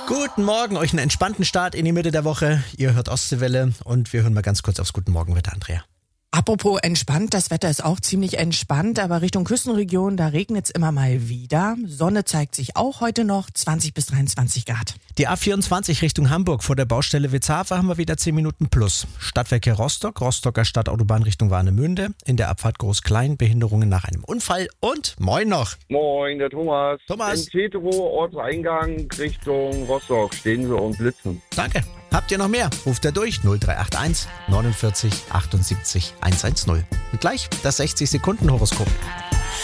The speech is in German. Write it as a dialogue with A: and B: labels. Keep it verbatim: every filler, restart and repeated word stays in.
A: Guten Morgen, euch einen entspannten Start in die Mitte der Woche. Ihr hört Ostseewelle und wir hören mal ganz kurz aufs Guten Morgenwetter, Andrea.
B: Apropos entspannt, das Wetter ist auch ziemlich entspannt, aber Richtung Küstenregion, da regnet es immer mal wieder. Sonne zeigt sich auch heute noch, zwanzig bis dreiundzwanzig Grad.
A: Die A vierundzwanzig Richtung Hamburg vor der Baustelle Witzhafer haben wir wieder zehn Minuten plus. Stadtwerke Rostock, Rostocker Stadtautobahn Richtung Warnemünde, in der Abfahrt Groß-Klein, Behinderungen nach einem Unfall und moin noch.
C: Moin, der Thomas.
A: Thomas.
C: Im Tetero, Ortseingang Richtung Rostock stehen wir und blitzen.
A: Danke. Habt ihr noch mehr? Ruft er durch null drei acht eins neunundvierzig achtundsiebzig hundertzehn. Und gleich das sechzig Sekunden Horoskop.